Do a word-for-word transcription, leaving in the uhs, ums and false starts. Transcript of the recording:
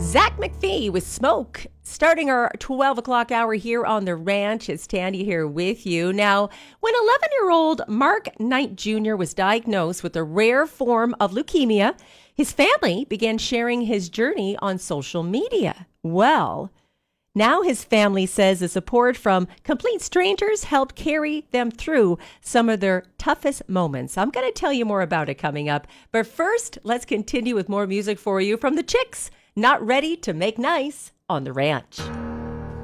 Zach McPhee with Smoke, starting our twelve o'clock hour here on the ranch. It's Tandy here with you. Now, when eleven-year-old Mark Knight Junior was diagnosed with a rare form of leukemia, his family began sharing his journey on social media. Well, now his family says the support from complete strangers helped carry them through some of their toughest moments. I'm going to tell you more about it coming up. But first, let's continue with more music for you from the Chicks. Not Ready to Make Nice on the Ranch.